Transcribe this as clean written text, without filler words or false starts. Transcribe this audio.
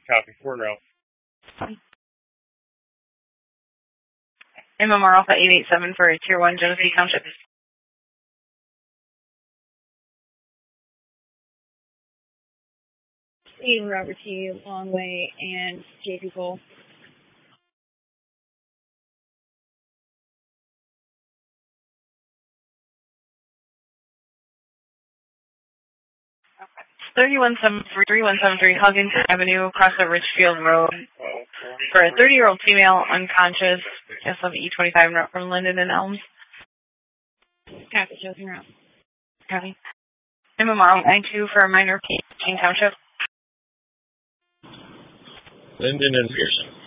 Copy. Fort Route. MMR Alpha 887 for Tier 1 Genesee Township. Ian Robert T. Longway and J People. Okay. 3173 Huggins Avenue across the Richfield Road for a 30-year-old female unconscious, SLE 25 from Linden and Elms. Copy, chosen route. Copy. MMR 92 for a minor King Township. Linden and Pearson.